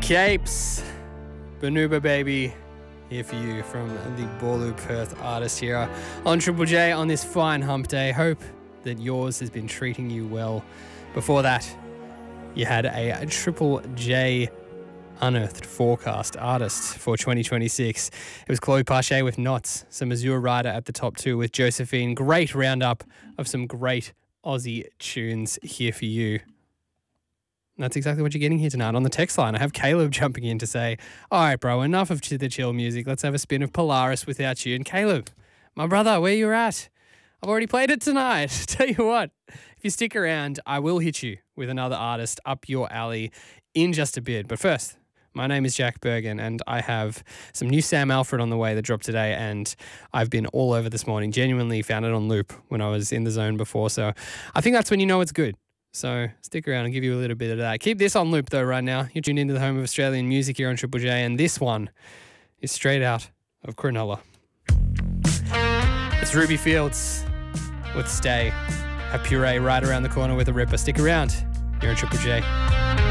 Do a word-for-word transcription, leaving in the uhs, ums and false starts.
Capes, Banuba Baby, here for you from the Borlu Perth artist here on Triple J on this fine hump day. Hope that yours has been treating you well. Before that, you had a Triple J unearthed forecast artist for twenty twenty-six. It was Chloe Pache with Knots, some Azure Rider at the top two with Josephine. Great roundup of some great Aussie tunes here for you. And that's exactly what you're getting here tonight on the text line. I have Caleb jumping in to say, all right, bro, enough of the chill music. Let's have a spin of Polaris with our tune. Caleb, my brother, where you at? I've already played it tonight. Tell you what, if you stick around, I will hit you with another artist up your alley in just a bit. But first, my name is Jack Bergen, and I have some new Sam Alfred on the way that dropped today, and I've been all over this morning. Genuinely found it on loop when I was in the zone before, so I think that's when you know it's good. So stick around and give you a little bit of that. Keep this on loop though right now. You're tuned into the home of Australian music here on Triple J, and this one is straight out of Cronulla. It's Ruby Fields with Stay. Have Puree right around the corner with a ripper. Stick around. You're on Triple J.